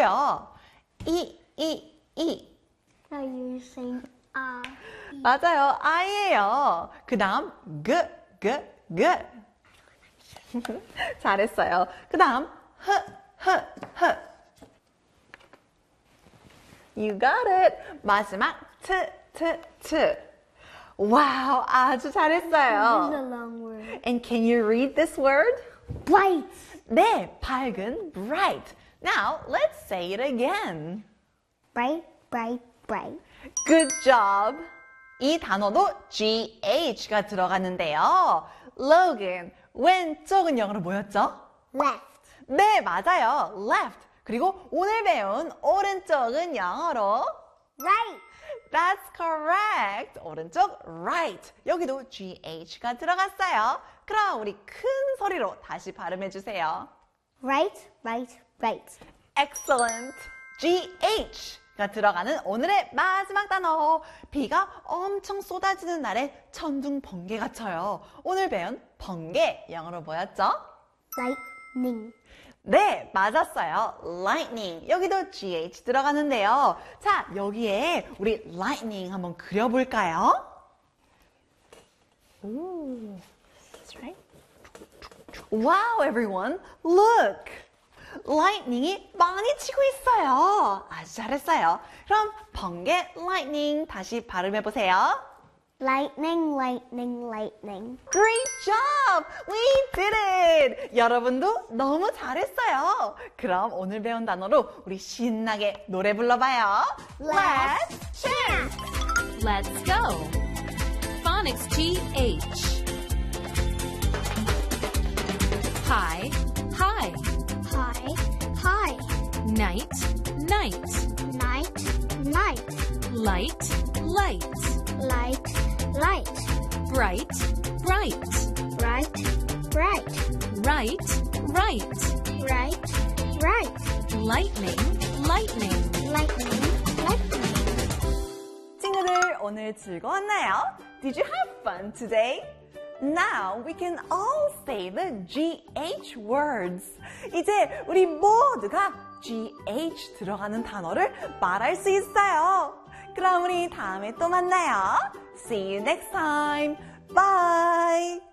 아니고요. No, you're saying 맞아요. I예요. 그 다음 G. 잘했어요. 그 다음 H. You got it. 마지막 T. 와우, 아주 This is a 잘했어요. long word. And can you read this word? Bright. 네, 밝은, bright. Now, let's say it again. Bright, bright, bright. Good job. 이 단어도 GH가 들어가는데요. Logan, 왼쪽은 영어로 뭐였죠? Left. 네, 맞아요. Left. 그리고 오늘 배운 오른쪽은 영어로 Right. That's correct. 오른쪽 right. 여기도 GH가 들어갔어요. 그럼 우리 큰 소리로 다시 발음해 주세요. Right, right, right. Excellent. GH가 들어가는 오늘의 마지막 단어. 비가 엄청 쏟아지는 날에 천둥 번개가 쳐요. 오늘 배운 번개 영어로 뭐였죠? Lightning. 네, 맞았어요. Lightning. 여기도 GH 들어가는데요. 자, 여기에 우리 lightning 한번 그려볼까요? Ooh. That's right. Wow, everyone. Look. lightning이 많이 치고 있어요. 아주 잘했어요. 그럼 번개 lightning 다시 발음해보세요. Lightning, lightning, lightning. Great job! We did it! 여러분도 너무 잘했어요. 그럼 오늘 배운 단어로 우리 신나게 노래 불러봐요. Let's chant! Let's go. Phonics GH. High, high. High, high. Night, night. Night, night. Light, light. Light, light. Bright, bright. Bright, bright. Right, right. Right, right. Lightning, lightning. Lightning, lightning. 친구들, 오늘 즐거웠나요? Did you have fun today? Now we can all say the GH words. 이제 우리 모두가 GH 들어가는 단어를 말할 수 있어요. 그럼 우리 다음에 또 만나요. See you next time. Bye.